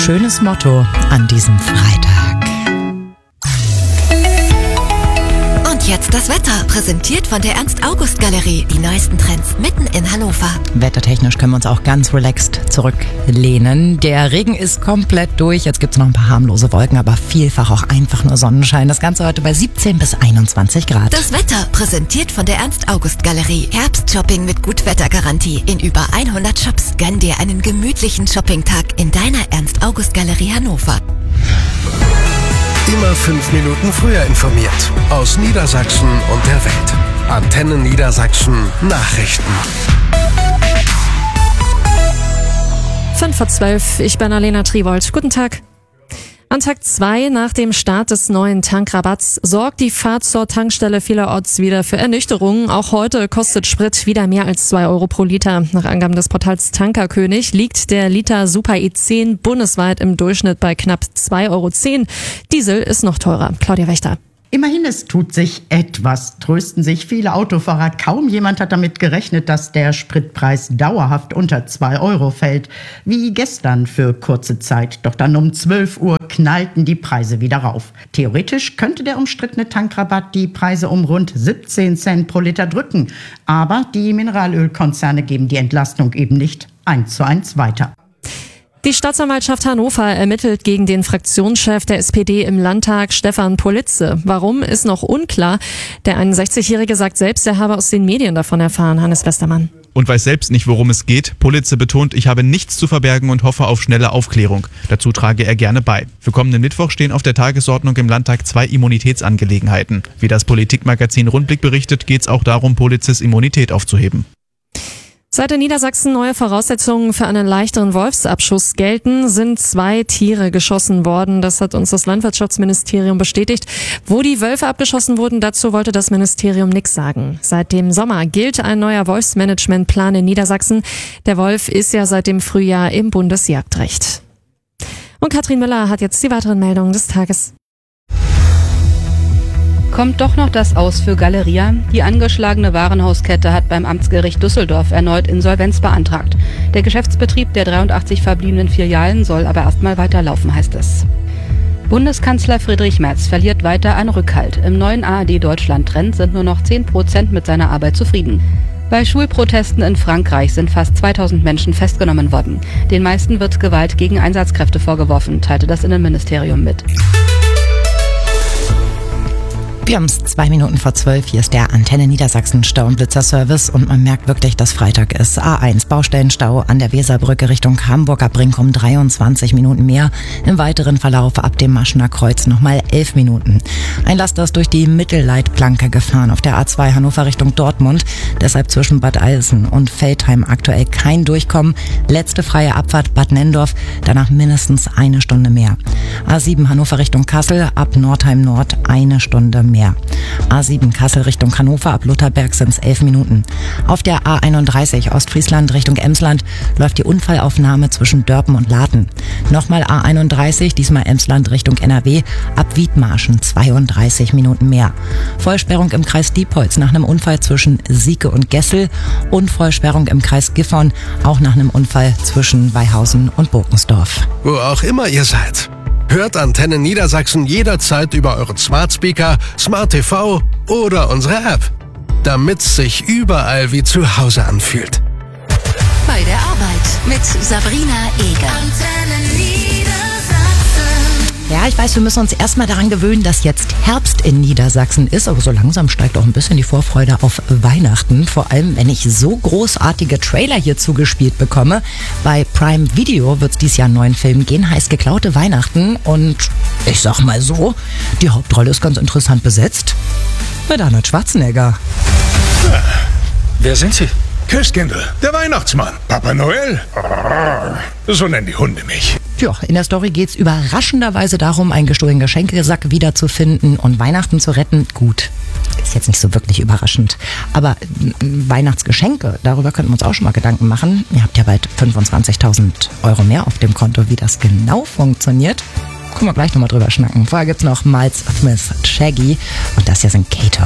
schönes Motto an diesem Freitag. Und jetzt das Wetter, präsentiert von der Ernst-August-Galerie. Die neuesten Trends mitten in Hannover. Wettertechnisch können wir uns auch ganz relaxed zurücklehnen. Der Regen ist komplett durch. Jetzt gibt es noch ein paar harmlose Wolken, aber vielfach auch einfach nur Sonnenschein. Das Ganze heute bei 17 bis 21 Grad. Das Wetter, präsentiert von der Ernst-August-Galerie. Herbstshopping mit Gutwettergarantie in über 100 Shops. Gönn dir einen gemütlichen Shoppingtag in deiner Ernst-August-Galerie Hannover. Immer 5 Minuten früher informiert. Aus Niedersachsen und der Welt. Antenne Niedersachsen Nachrichten. 5:12, ich bin Alena Triwold. Guten Tag. An Tag 2 nach dem Start des neuen Tankrabatts sorgt die Fahrt zur Tankstelle vielerorts wieder für Ernüchterung. Auch heute kostet Sprit wieder mehr als 2 Euro pro Liter. Nach Angaben des Portals Tankerkönig liegt der Liter Super E10 bundesweit im Durchschnitt bei knapp 2,10 Euro. Diesel ist noch teurer. Claudia Wächter. Immerhin, es tut sich etwas, trösten sich viele Autofahrer. Kaum jemand hat damit gerechnet, dass der Spritpreis dauerhaft unter 2 Euro fällt. Wie gestern für kurze Zeit. Doch dann um 12 Uhr knallten die Preise wieder rauf. Theoretisch könnte der umstrittene Tankrabatt die Preise um rund 17 Cent pro Liter drücken. Aber die Mineralölkonzerne geben die Entlastung eben nicht 1:1 weiter. Die Staatsanwaltschaft Hannover ermittelt gegen den Fraktionschef der SPD im Landtag, Stefan Politze. Warum, ist noch unklar. Der 61-Jährige sagt selbst, er habe aus den Medien davon erfahren. Hannes Westermann. Und weiß selbst nicht, worum es geht. Politze betont, ich habe nichts zu verbergen und hoffe auf schnelle Aufklärung. Dazu trage er gerne bei. Für kommenden Mittwoch stehen auf der Tagesordnung im Landtag 2 Immunitätsangelegenheiten. Wie das Politikmagazin Rundblick berichtet, geht es auch darum, Politzes Immunität aufzuheben. Seit in Niedersachsen neue Voraussetzungen für einen leichteren Wolfsabschuss gelten, sind 2 Tiere geschossen worden. Das hat uns das Landwirtschaftsministerium bestätigt. Wo die Wölfe abgeschossen wurden, dazu wollte das Ministerium nichts sagen. Seit dem Sommer gilt ein neuer Wolfsmanagementplan in Niedersachsen. Der Wolf ist ja seit dem Frühjahr im Bundesjagdrecht. Und Katrin Müller hat jetzt die weiteren Meldungen des Tages. Kommt doch noch das Aus für Galeria? Die angeschlagene Warenhauskette hat beim Amtsgericht Düsseldorf erneut Insolvenz beantragt. Der Geschäftsbetrieb der 83 verbliebenen Filialen soll aber erstmal weiterlaufen, heißt es. Bundeskanzler Friedrich Merz verliert weiter an Rückhalt. Im neuen ARD-Deutschland-Trend sind nur noch 10% mit seiner Arbeit zufrieden. Bei Schulprotesten in Frankreich sind fast 2000 Menschen festgenommen worden. Den meisten wird Gewalt gegen Einsatzkräfte vorgeworfen, teilte das Innenministerium mit. Wir haben es 2 Minuten vor 12. Hier ist der Antenne Niedersachsen Stau- und Blitzerservice und man merkt wirklich, dass Freitag ist. A1 Baustellenstau an der Weserbrücke Richtung Hamburger Brink um 23 Minuten mehr. Im weiteren Verlauf ab dem Maschener Kreuz nochmal 11 Minuten. Ein Laster ist durch die Mittelleitplanke gefahren auf der A2 Hannover Richtung Dortmund. Deshalb zwischen Bad Eilsen und Veltheim aktuell kein Durchkommen. Letzte freie Abfahrt Bad Nendorf, danach mindestens 1 Stunde mehr. A7 Hannover Richtung Kassel, ab Nordheim Nord 1 Stunde mehr. A7 Kassel Richtung Hannover, ab Lutherberg sind es 11 Minuten. Auf der A31 Ostfriesland Richtung Emsland läuft die Unfallaufnahme zwischen Dörpen und Laten. Nochmal A31, diesmal Emsland Richtung NRW, ab Wiedmarschen 32 Minuten mehr. Vollsperrung im Kreis Diepholz nach einem Unfall zwischen Sieke und Gessel und Vollsperrung im Kreis Gifhorn, auch nach einem Unfall zwischen Weihausen und Burkensdorf. Wo auch immer ihr seid. Hört Antenne Niedersachsen jederzeit über euren Smart Speaker, Smart TV oder unsere App. Damit's sich überall wie zu Hause anfühlt. Bei der Arbeit mit Sabrina Eger. Antenne Niedersachsen. Ja, ich weiß, wir müssen uns erstmal daran gewöhnen, dass jetzt Herbst in Niedersachsen ist, aber so langsam steigt auch ein bisschen die Vorfreude auf Weihnachten. Vor allem, wenn ich so großartige Trailer hier zugespielt bekomme. Bei Prime Video wird es dieses Jahr einen neuen Film gehen, heißt Geklaute Weihnachten. Und ich sag mal so, die Hauptrolle ist ganz interessant besetzt. Mit Arnold Schwarzenegger. Ja. Wer sind Sie? Christkindl, der Weihnachtsmann, Papa Noel. So nennen die Hunde mich. Ja, in der Story geht's überraschenderweise darum, einen gestohlenen Geschenkesack wiederzufinden und Weihnachten zu retten. Gut, ist jetzt nicht so wirklich überraschend. Aber Weihnachtsgeschenke, darüber könnten wir uns auch schon mal Gedanken machen. Ihr habt ja bald 25.000 Euro mehr auf dem Konto. Wie das genau funktioniert, können wir gleich nochmal drüber schnacken. Vorher gibt's noch Miles Smith, Shaggy und das hier sind Kato.